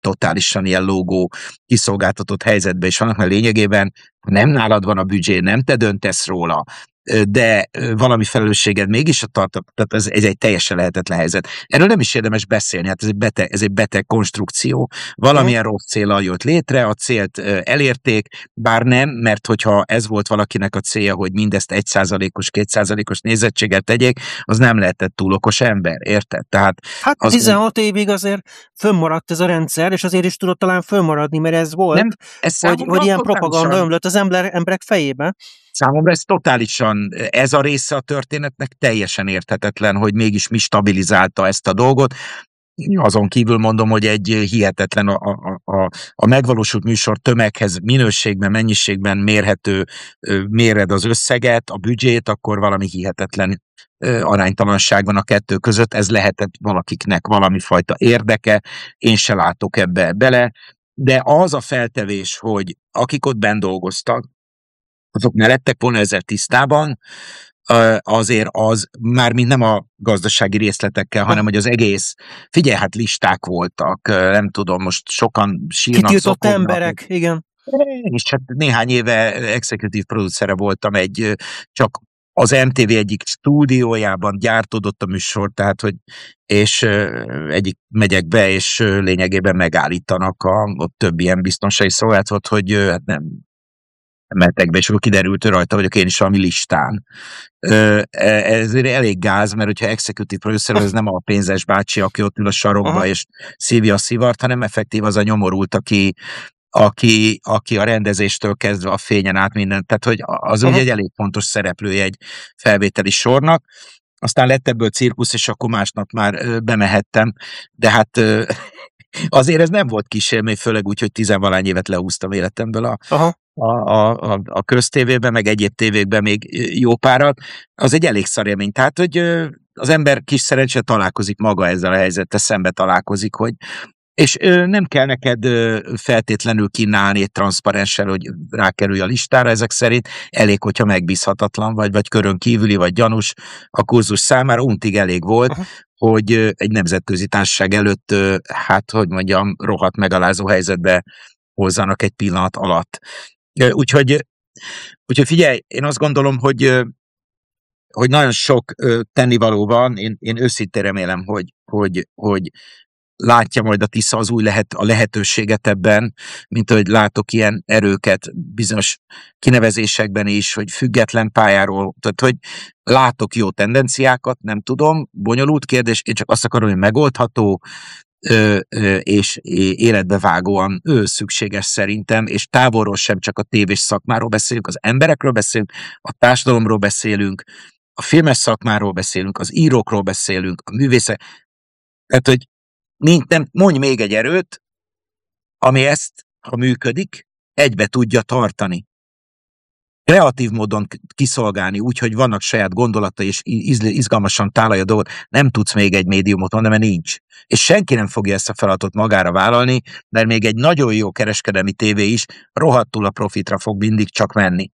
totálisan ilyen lógó, kiszolgáltatott helyzetben is vannak, mert lényegében nem nálad van a büdzsé, nem te döntesz róla, de valami felelősséged mégis a tehát ez egy teljesen lehetetlen helyzet. Erről nem is érdemes beszélni, hát ez egy beteg konstrukció. Valamilyen rossz céllal jött létre, a célt elérték, bár nem, mert hogyha ez volt valakinek a célja, hogy mindezt 1%-os, 2%-os nézettséget tegyék, az nem lehetett túl okos ember, érted? Tehát hát 16 évig azért fönnmaradt ez a rendszer, és azért is tudott talán fönnmaradni, mert ez volt, nem, ez hogy ilyen propaganda ömlött az emberek fejébe. Számomra ez totálisan, ez a része a történetnek teljesen érthetetlen, hogy mégis mi stabilizálta ezt a dolgot. Azon kívül mondom, hogy egy hihetetlen a megvalósult műsor tömeghez minőségben, mennyiségben mérhető, méred az összeget, a büdzsét, akkor valami hihetetlen aránytalanság van a kettő között. Ez lehetett valakiknek valami fajta érdeke, én se látok ebbe bele, de az a feltevés, hogy akik ott benn dolgoztak, azok ne lettek volna ezzel tisztában, azért az mármint nem a gazdasági részletekkel, hanem hogy az egész, figyelj, hát listák voltak, nem tudom, most sokan sírnak. Kitiltott emberek, igen. Én is csak néhány éve executive producere voltam csak az MTV egyik stúdiójában gyártódott a műsor, tehát, hogy és egyik megyek be, és lényegében megállítanak ott több ilyen biztonsági szolgálatot, hogy hát nem mehettek be, és akkor kiderült, hogy rajta vagyok én is valami listán. Ez elég gáz, mert hogyha executive producer, ez nem a pénzes bácsi, aki ott ül a sarokba, és szívja a szivart, hanem effektív az a nyomorult, aki a rendezéstől kezdve a fényen át mindent. Tehát, hogy az ugye egy elég fontos szereplője egy felvételi sornak. Aztán lett ebből cirkusz, és akkor másnap már bemehettem, de hát azért ez nem volt kis élmény, főleg úgy, hogy 10-valány évet leúztam életemből a köztévében, meg egyéb tévékben még jó párat. Az egy elég szar élmény. Tehát, hogy az ember kis szerencsére találkozik maga ezzel a helyzettel, szembe találkozik, hogy és nem kell neked feltétlenül kínálni egy transzparenssel, hogy rákerülj a listára, ezek szerint elég, hogyha megbízhatatlan vagy körön kívüli, vagy gyanús a kurzus számára, untig elég volt, hogy egy nemzetközi társaság előtt, hát, hogy mondjam, rohadt megalázó helyzetbe hozzanak egy pillanat alatt. Úgyhogy figyelj, én azt gondolom, hogy nagyon sok tennivaló van, én őszintén remélem, hogy látja majd a Tisza az új a lehetőséget ebben, mint ahogy látok ilyen erőket bizonyos kinevezésekben is, hogy független pályáról, tehát hogy látok jó tendenciákat, nem tudom, bonyolult kérdés, én csak azt akarom, hogy megoldható, és életbevágóan szükséges szerintem, és távolról sem csak a tévés szakmáról beszélünk, az emberekről beszélünk, a társadalomról beszélünk, a filmes szakmáról beszélünk, az írókról beszélünk, a művészek, tehát, hogy mondj még egy erőt, ami ezt, ha működik, egybe tudja tartani. Kreatív módon kiszolgálni, úgyhogy vannak saját gondolatai, és izgalmasan tálalja a dolgot, nem tudsz még egy médiumot mondani, mert nincs. És senki nem fogja ezt a feladatot magára vállalni, mert még egy nagyon jó kereskedelmi tévé is rohadtul a profitra fog mindig csak menni.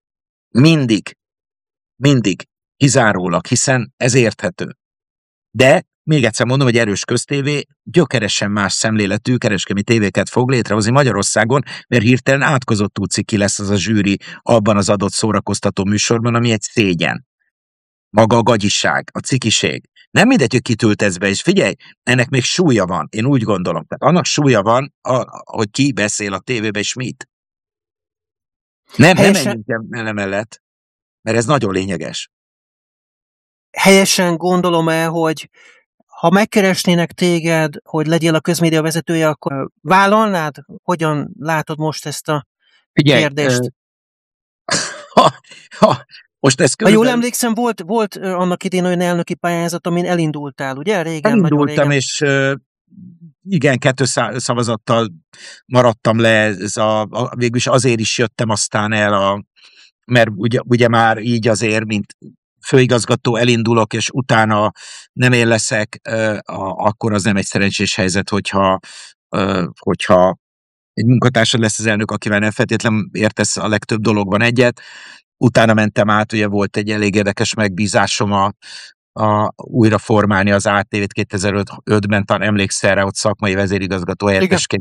Mindig. Kizárólag, hiszen ez érthető. De még egyszer mondom, hogy erős köztévé gyökeresen más szemléletű kereskedelmi tévéket fog létrehozni Magyarországon, mert hirtelen átkozott ciki lesz az a zsűri abban az adott szórakoztató műsorban, ami egy szégyen. Maga a gagyiság, a cikiség. Nem mindegy, hogy kitültetsz be, és figyelj, ennek még súlya van, én úgy gondolom. Tehát annak súlya van, hogy ki beszél a tévébe, és mit. Nem menjünk el mellett, mert ez nagyon lényeges. Helyesen gondolom el, hogy ha megkeresnének téged, hogy legyél a közmédia vezetője, akkor vállalnád? Hogyan látod most ezt a kérdést? Most ez ha jól emlékszem, volt annak idén olyan elnöki pályázat, amin elindultál, ugye? Régen, elindultam, és igen, 2 szavazattal maradtam le, végülis azért is jöttem aztán el, mert ugye már így azért, mint főigazgató elindulok, és utána nem én leszek, akkor az nem egy szerencsés helyzet, hogyha egy munkatársad lesz az elnök, akivel nem feltétlenül értesz a legtöbb dologban egyet. Utána mentem át, ugye volt egy elég érdekes megbízásom újra formálni az ATV-t 2005-ben, talán emlékszel rá, ott szakmai vezérigazgató helyettesként